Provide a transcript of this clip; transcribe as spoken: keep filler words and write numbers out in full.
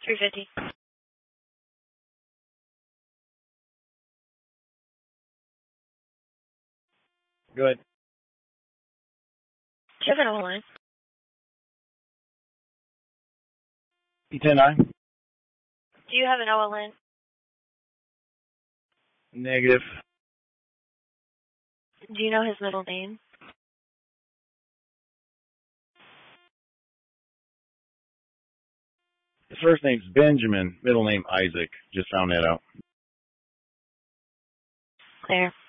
three fifty. Go ahead. Do you have an O line? E ten nine. Do you have an O line? Negative. Do you know his middle name? His first name's Benjamin, middle name Isaac. Just found that out. Clear.